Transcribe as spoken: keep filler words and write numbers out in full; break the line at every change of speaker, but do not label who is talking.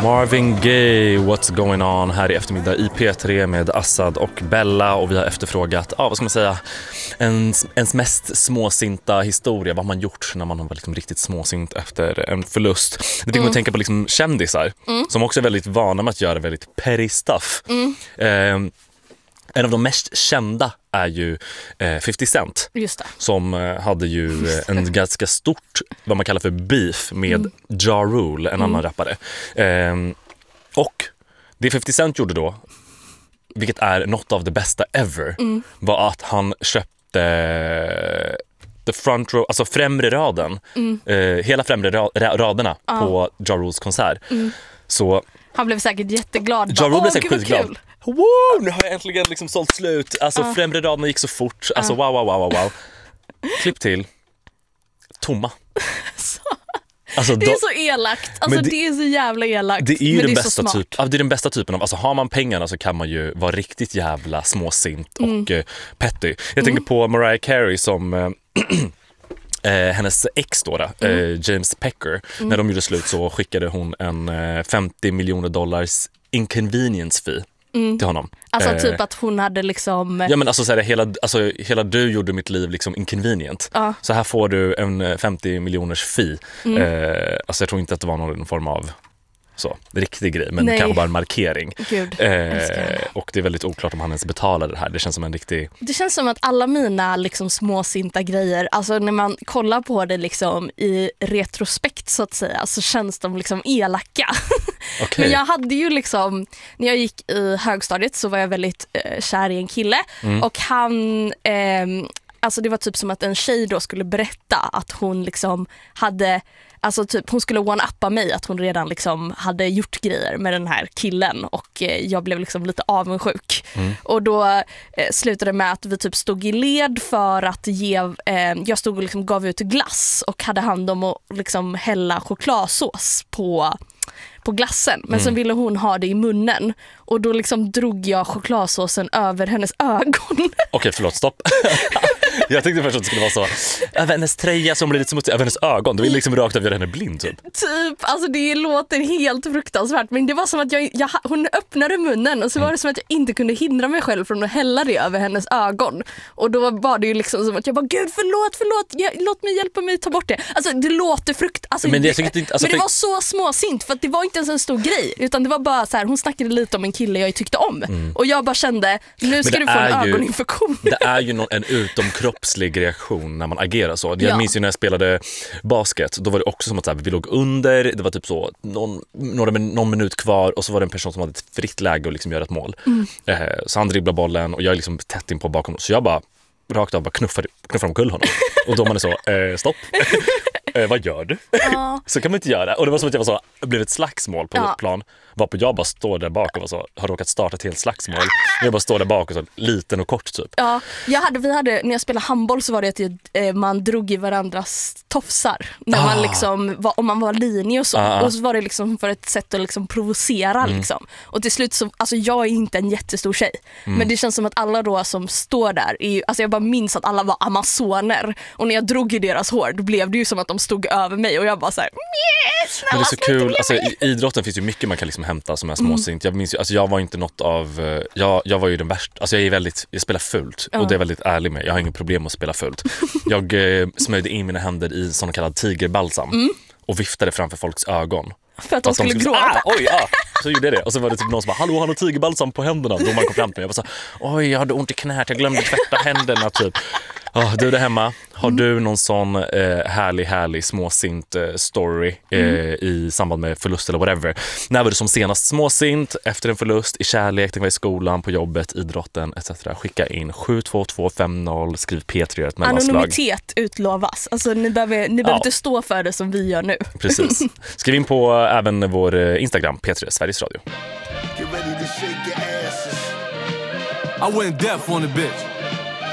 Marvin Gaye, What's Going On här i eftermiddag i P tre med Assad och Bella, och vi har efterfrågat, ja, vad ska man säga, ens, ens mest småsinta historia, vad man gjort när man har varit liksom riktigt småsint efter en förlust. Det fick mm. man tänka på liksom kändisar mm. som också är väldigt vana med att göra väldigt petty stuff. Mm. Eh, en av de mest kända är ju eh, fifty Cent.
Just det.
Som eh, hade ju eh, en ganska stort, vad man kallar för beef med mm. Ja Rule, en mm. annan rappare. Eh, och det fifty Cent gjorde då, vilket är något av det bästa ever, mm. var att han köpte eh, the front row, alltså främre raden, mm. eh, hela främre ra- raderna ah. på Ja Rules konsert. Mm. Så
han blev säkert jätteglad.
Ja Rule blev säkert skitglad. Wow, nu har jag äntligen liksom sålt slut. Alltså uh. främre raderna gick så fort. Alltså uh. wow, wow, wow, wow. Klipp till. Tomma.
Så.
Alltså,
det
då,
är så elakt. Alltså det, det är så jävla elakt.
Det är ju
men
den
det är
bästa typ, ja, det är den bästa typen av, alltså har man pengarna så kan man ju vara riktigt jävla småsint och mm. uh, petty. Jag mm. tänker på Mariah Carey som uh, Eh, hennes ex då, då mm. eh, James Pecker, mm. när de gjorde slut så skickade hon en eh, femtio miljoner dollars inconvenience fee mm. till honom.
Alltså
eh,
typ att hon hade liksom...
Ja men alltså, så här, hela, alltså hela du gjorde mitt liv liksom inconvenient. Uh. Så här får du en femtio miljoners fee. Mm. Eh, alltså jag tror inte att det var någon form av så, riktig grej, men
Nej.
kanske bara en markering.
Gud,
eh, och det är väldigt oklart om han ens betalade det här. Det känns som en riktig...
Det känns som att alla mina liksom småsinta grejer, alltså när man kollar på det liksom i retrospekt så att säga, så känns de liksom elaka. Okay. Men jag hade ju liksom, när jag gick i högstadiet så var jag väldigt eh, kär i en kille mm. och han... Eh, alltså det var typ som att en tjej då skulle berätta att hon liksom hade... Alltså typ, hon skulle one-uppa mig att hon redan liksom hade gjort grejer med den här killen och eh, jag blev liksom lite avundsjuk. Mm. Och då eh, slutade det med att vi typ stod i led för att ge, eh, jag stod och liksom gav ut glass och hade hand om att liksom hälla chokladsås på, på glassen. Men mm. sen ville hon ha det i munnen och då liksom drog jag chokladsåsen över hennes ögon. Okej,
okay, förlåt, stopp. Jag tänkte först att det skulle vara så över hennes tröja som blir lite smutsig, över hennes ögon. Du vill liksom rakt av göra henne blind typ.
Typ, alltså det låter helt fruktansvärt. Men det var som att jag, jag, hon öppnade munnen och så var det som att jag inte kunde hindra mig själv från att hälla det över hennes ögon. Och då var det ju liksom som att jag bara, gud förlåt, förlåt, jag, låt mig hjälpa mig ta bort det. Alltså det låter frukt, alltså, men det, det, inte, alltså, men det var så småsint för att det var inte ens en stor grej. Utan det var bara så här, hon snackade lite om en kille jag tyckte om. Mm. Och jag bara kände, nu ska du få en ju, ögoninfektion.
Det är ju någon, en utomkroppslig reaktion när man agerar så. Jag ja. minns ju när jag spelade basket, då var det också som att så här, vi låg under, det var typ så någon, några, någon minut kvar och så var det en person som hade ett fritt läge att liksom göra ett mål. Mm. Eh, så han dribblade bollen och jag är liksom tätt in på bakom, så jag bara rakt av bara knuffar, knuffar omkull honom. Och då man är så, eh, stopp. eh, vad gör du? Ja. Så kan man inte göra. Och det var som att jag var så, blev ett slagsmål på ja. plan. Varpå jag bara står där bak och var så, har råkat starta ett helt slagsmål. Jag bara står där bak och så liten och kort typ.
Ja, jag hade, vi hade, när jag spelade handboll så var det att eh, man drog i varandras tofsar. När ah. man liksom, var, om man var linje och så. Ah. Och så var det liksom för ett sätt att liksom provocera mm. liksom. Och till slut så, alltså jag är inte en jättestor tjej. Mm. Men det känns som att alla då som står där, är, alltså jag bara minns att alla var amazoner. Och när jag drog i deras hår, då blev det ju som att de stod över mig. Och jag bara så här, snälla,
men det är så kul, alltså i idrotten finns ju mycket man kan liksom hämta som är småsint. Jag minns ju, alltså jag var inte något av, jag, jag var ju den värsta, alltså jag är väldigt, jag spelar fult och det är väldigt ärlig med, jag har inget problem att spela fult. Jag eh, smörjde in mina händer i sån kallad tigerbalsam mm. och viftade framför folks ögon.
För att de skulle, skulle gråta.
Ah, oj, ja. Så gjorde jag det. Och så var det typ någon som bara, hallå, han har tigerbalsam på händerna. Då man kom fram till mig. Jag var så, oj, jag hade ont i knät. Jag glömde tvätta händerna typ. Oh, du där hemma, har mm. du någon sån eh, härlig, härlig småsint eh, story eh, mm. i samband med förlust eller whatever? När var du som senast småsint efter en förlust, i kärlek, det var i skolan, på jobbet, idrotten et cetera. Skicka in sju två två fem noll, skriv P tre, ett mellanslag.
Anonymitet utlovas. Alltså ni behöver, ni behöver ja. inte stå för det som vi gör nu.
Precis. Skriv in på äh, även vår Instagram, P tre Sveriges Radio.
I went deaf on the bitch.